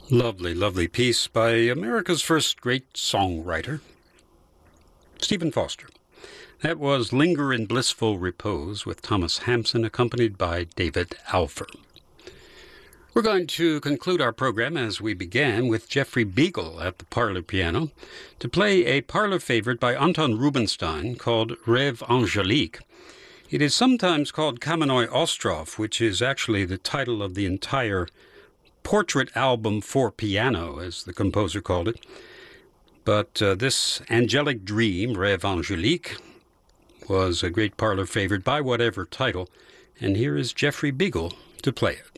Lovely, lovely piece by America's first great songwriter, Stephen Foster. That was Linger in Blissful Repose with Thomas Hampson, accompanied by David Alfer. We're going to conclude our program as we began with Jeffrey Beagle at the parlor piano to play a parlor favorite by Anton Rubinstein called Rêve Angélique. It is sometimes called Kamenoi Ostrov, which is actually the title of the entire portrait album for piano, as the composer called it. But this angelic dream, Rêve Angélique, was a great parlor favorite by whatever title, and here is Jeffrey Beagle to play it.